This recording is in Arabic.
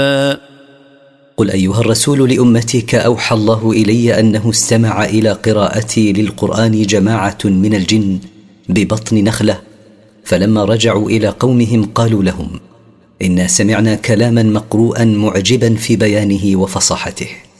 قل أيها الرسول لأمتك أوحى الله إلي أنه استمع إلى قراءتي للقرآن جماعة من الجن ببطن نخلة، فلما رجعوا إلى قومهم قالوا لهم: إنا سمعنا كلاما مقروءا معجبا في بيانه وفصاحته.